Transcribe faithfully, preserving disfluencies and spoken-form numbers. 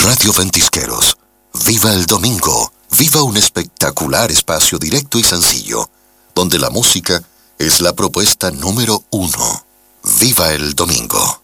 Radio Ventisqueros. Viva el domingo. Viva un espectacular espacio directo y sencillo, donde la música es la propuesta número uno. Viva el domingo.